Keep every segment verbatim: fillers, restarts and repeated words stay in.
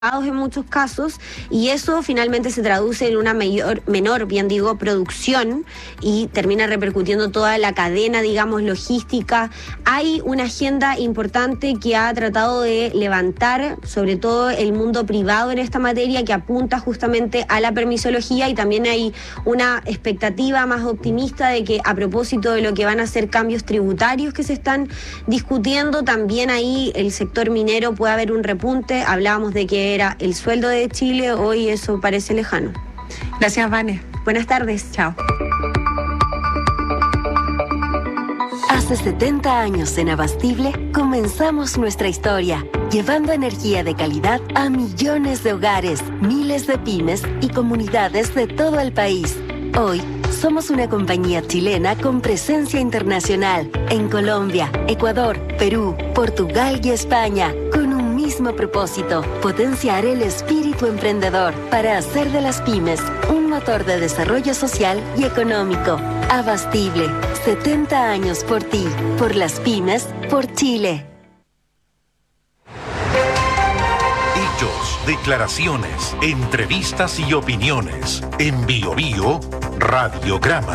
en muchos casos, y eso finalmente se traduce en una mayor, menor, bien digo, producción, y termina repercutiendo toda la cadena, digamos, logística. Hay una agenda importante que ha tratado de levantar, sobre todo el mundo privado en esta materia, que apunta justamente a la permisología, y también hay una expectativa más optimista de que, a propósito de lo que van a ser cambios tributarios que se están discutiendo, también ahí el sector minero puede haber un repunte. Hablábamos de que era el sueldo de Chile, hoy eso parece lejano. Gracias, Vane. Buenas tardes. Chao. Hace setenta años en Abastible comenzamos nuestra historia, llevando energía de calidad a millones de hogares, miles de pymes y comunidades de todo el país. Hoy somos una compañía chilena con presencia internacional en Colombia, Ecuador, Perú, Portugal y España, con un mismo propósito: potenciar el espíritu emprendedor para hacer de las pymes un motor de desarrollo social y económico. Abastible, setenta años por ti, por las pymes, por Chile. Hechos, declaraciones, entrevistas y opiniones. En Bio Bio, Radiograma.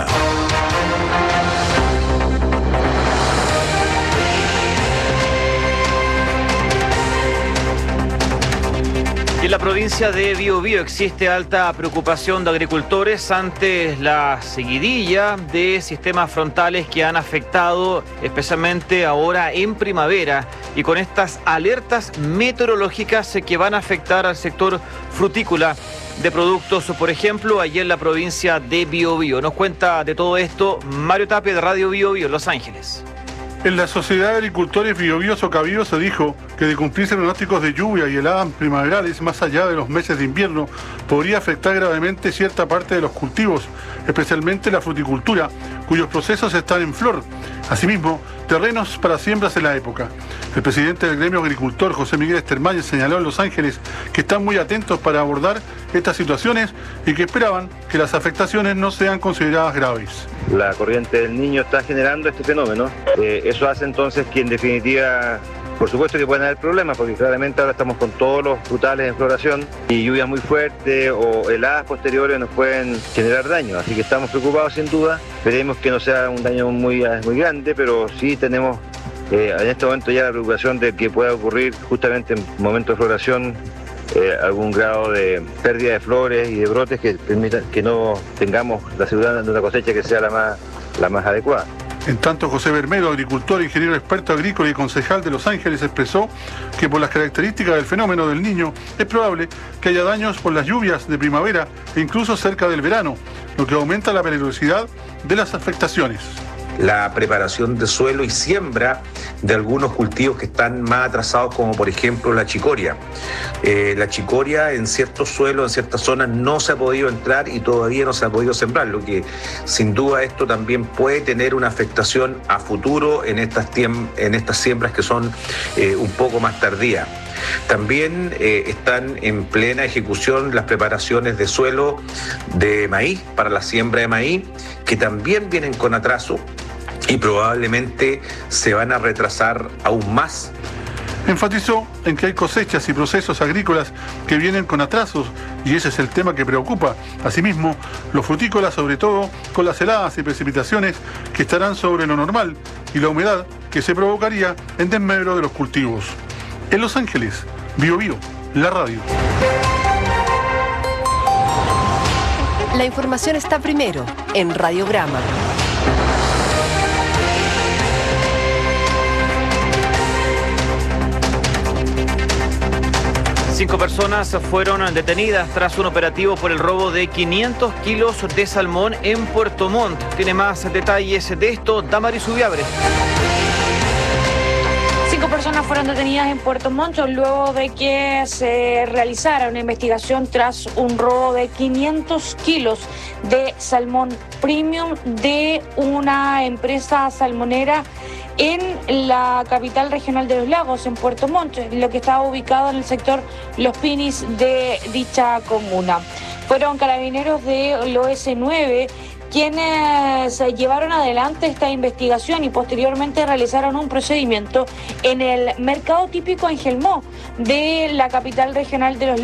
En la provincia de Biobío existe alta preocupación de agricultores ante la seguidilla de sistemas frontales que han afectado especialmente ahora en primavera, y con estas alertas meteorológicas que van a afectar al sector frutícola de productos, por ejemplo, allí en la provincia de Biobío. Nos cuenta de todo esto Mario Tapia, de Radio Biobío en Los Ángeles. En la Sociedad de Agricultores Biobío Socavío se dijo que de cumplirse pronósticos de lluvia y heladas primaverales más allá de los meses de invierno, podría afectar gravemente cierta parte de los cultivos, especialmente la fruticultura, cuyos procesos están en flor. Asimismo, terrenos para siembras en la época. El presidente del gremio agricultor, José Miguel Estermayer, señaló en Los Ángeles que están muy atentos para abordar estas situaciones y que esperaban que las afectaciones no sean consideradas graves. La corriente del Niño está generando este fenómeno. Eh, eso hace entonces que, en definitiva, por supuesto que pueden haber problemas, porque claramente ahora estamos con todos los frutales en floración y lluvias muy fuertes o heladas posteriores nos pueden generar daño. Así que estamos preocupados sin duda. Esperemos que no sea un daño muy, muy grande, pero sí tenemos eh, en este momento ya la preocupación de que pueda ocurrir justamente en momentos de floración eh, algún grado de pérdida de flores y de brotes que permitan que no tengamos la seguridad de una cosecha que sea la más, la más adecuada. En tanto, José Bermero, agricultor, ingeniero experto agrícola y concejal de Los Ángeles, expresó que por las características del fenómeno del Niño es probable que haya daños por las lluvias de primavera e incluso cerca del verano, lo que aumenta la peligrosidad de las afectaciones. La preparación de suelo y siembra de algunos cultivos que están más atrasados, como por ejemplo la chicoria. Eh, la chicoria en ciertos suelos, en ciertas zonas, no se ha podido entrar y todavía no se ha podido sembrar, lo que sin duda esto también puede tener una afectación a futuro en estas, tiem- en estas siembras que son eh, un poco más tardías. También eh, están en plena ejecución las preparaciones de suelo de maíz, para la siembra de maíz, que también vienen con atraso y probablemente se van a retrasar aún más. Enfatizó en que hay cosechas y procesos agrícolas que vienen con atrasos, y ese es el tema que preocupa. Asimismo, los frutícolas, sobre todo con las heladas y precipitaciones que estarán sobre lo normal y la humedad que se provocaría en desmedro de los cultivos. En Los Ángeles, Bio Bio, la radio. La información está primero en Radiograma. Cinco personas fueron detenidas tras un operativo por el robo de quinientos kilos de salmón en Puerto Montt. Tiene más detalles de esto Damaris Ubiabre. Cinco personas fueron detenidas en Puerto Montt luego de que se realizara una investigación tras un robo de quinientos kilos de salmón premium de una empresa salmonera en la capital regional de Los Lagos, en Puerto Montt, lo que estaba ubicado en el sector Los Pinis de dicha comuna. Fueron carabineros de l'O S nueve quienes llevaron adelante esta investigación y posteriormente realizaron un procedimiento en el mercado típico Angelmó de la capital regional de los